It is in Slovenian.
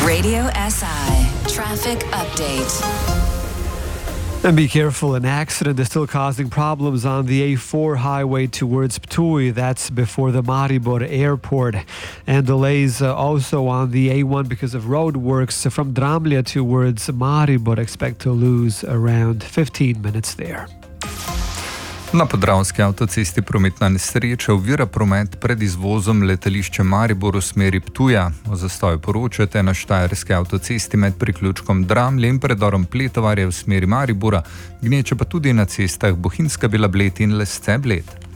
Radio SI Traffic Update. And be careful, an accident is still causing problems on the A4 highway towards Ptuj. That's before the Maribor airport. And delays also on the A1 because of road works from Dramlje towards Maribor. Expect to lose around 15 minutes there. Na Podravski avtocesti prometna nesreča ovira promet pred izvozom letališča Maribor v smeri Ptuja. O zastoju poročate na Štajerski avtocesti med priključkom Dramlje in predorom Pletovarje v smeri Maribora, gneče pa tudi na cestah Bohinjska Bela Bled in Lesce Bled.